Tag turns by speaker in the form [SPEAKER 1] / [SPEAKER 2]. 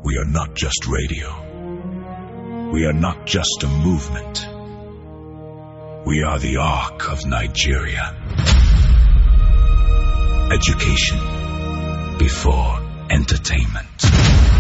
[SPEAKER 1] We are not just radio. We are not just a movement. We are the Ark of Nigeria. Education before entertainment.